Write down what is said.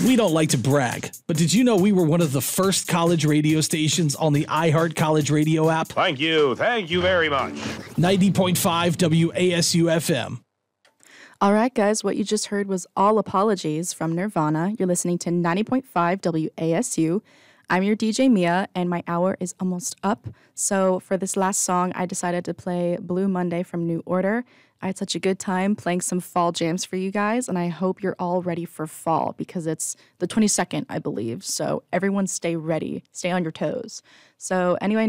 We don't like to brag, but did you know we were one of the first college radio stations on the iHeart College Radio app? Thank you very much. 90.5 WASU FM. All right, guys, what you just heard was All Apologies from Nirvana. You're listening to 90.5 WASU. I'm your DJ Mia, and my hour is almost up. So for this last song, I decided to play Blue Monday from New Order. I had such a good time playing some fall jams for you guys, and I hope you're all ready for fall because it's the 22nd, I believe. So everyone stay ready. Stay on your toes. So anyway,